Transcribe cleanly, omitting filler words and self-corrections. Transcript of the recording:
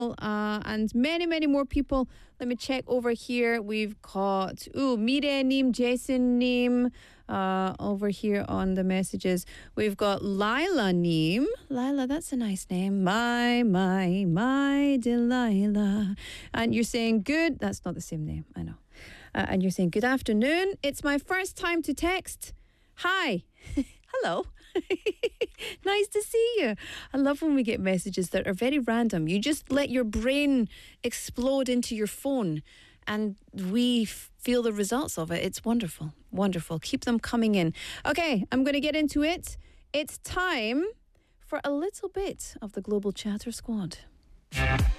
and many, many more people. Let me check over here. We've got Mire Neem, Jason Neem over here on the messages. We've got Lila Neem. Lila, that's a nice name. My Delilah. And you're saying good. That's not the same name, I know. And you're saying good afternoon. It's my first time to text. Hi. Hello. Nice to see you. I love when we get messages that are very random. You just let your brain explode into your phone and we feel the results of it. It's wonderful. Wonderful. Keep them coming in. Okay, I'm going to get into it. It's time for a little bit of the Global Chatter Squad.